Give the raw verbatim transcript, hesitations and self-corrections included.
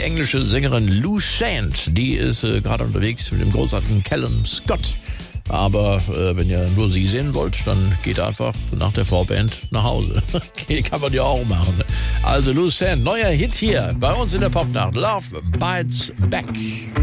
die englische Sängerin Lou Sand. Die ist äh, gerade unterwegs mit dem großartigen Callum Scott. Aber äh, wenn ihr nur sie sehen wollt, dann geht einfach nach der Vorband nach Hause. Okay, kann man ja auch machen. Also Lou Sand, neuer Hit hier bei uns in der Popnacht. Love Bites Back.